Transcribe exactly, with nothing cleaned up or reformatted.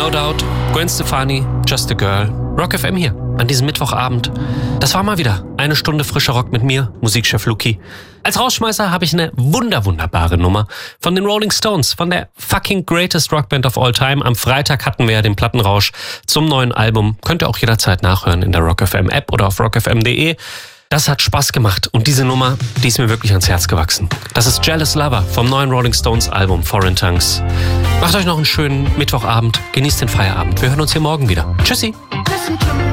No Doubt, Gwen Stefani, Just a Girl, Rock F M hier an diesem Mittwochabend. Das war mal wieder eine Stunde frischer Rock mit mir, Musikchef Luki. Als Rausschmeißer habe ich eine wunder wunderbare Nummer von den Rolling Stones, von der fucking greatest Rockband of all time. Am Freitag hatten wir ja den Plattenrausch zum neuen Album. Könnt ihr auch jederzeit nachhören in der Rock F M App oder auf rock f m punkt de. Das hat Spaß gemacht und diese Nummer, die ist mir wirklich ans Herz gewachsen. Das ist Jealous Lover vom neuen Rolling Stones Album Foreign Tongues. Macht euch noch einen schönen Mittwochabend, genießt den Feierabend. Wir hören uns hier morgen wieder. Tschüssi!